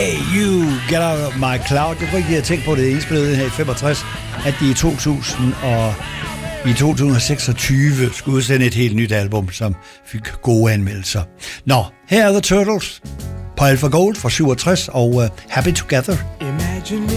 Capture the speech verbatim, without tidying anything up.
Hey, you, get out of my cloud. Jeg kunne ikke have tænkt på det indspillede her i femogtres, at de i to tusind og i to tusind og seksogtyve skulle udsende et helt nyt album, som fik gode anmeldelser. Nå, her er The Turtles på Alpha Gold fra syvogtres og uh, Happy Together. Imagine